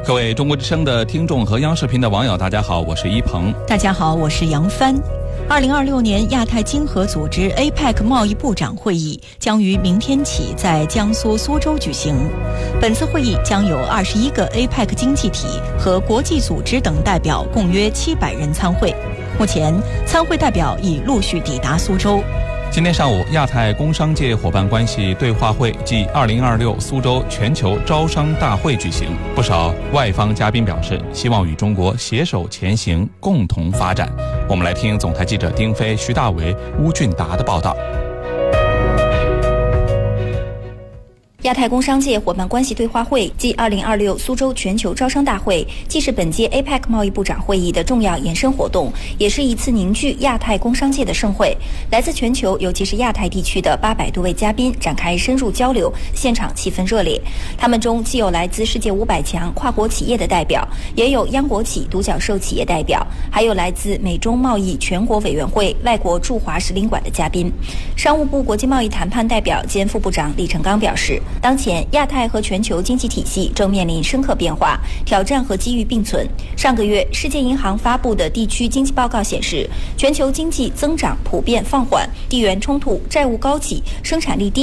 各位中国之声的听众和央视频的网友，大家好，我是一鹏。 大家好，我是杨帆。2026年亚太经合组织 APEC 贸易部长会议将于明天起在江苏苏州举行。本次会议将有21个 APEC 经济体和国际组织等代表共约700人参会。目前，参会代表已陆续抵达苏州。 今天上午，亚太工商界伙伴关系对话会暨2026苏州全球招商大会举行，不少外方嘉宾表示希望与中国携手前行，共同发展。我们来听总台记者丁飞、徐大为、邬俊达的报道。 亚太工商界伙伴关系对话会暨2026苏州全球招商大会，既是本届 APEC 贸易部长会议的重要延伸活动，也是一次凝聚亚太工商界的盛会。来自全球，尤其是亚太地区的800多位嘉宾展开深入交流，现场气氛热烈。他们中既有来自世界500强跨国企业的代表，也有央国企、独角兽企业代表，还有来自美中贸易全国委员会外国驻华使领馆的嘉宾。商务部国际贸易谈判代表兼副部长李成刚表示，当前亚太和全球经济体系正面临深刻变化，挑战和机遇并存。上个月，世界银行发布的地区经济报告显示，全球经济增长普遍放缓，地缘冲突、债务高企、生产力低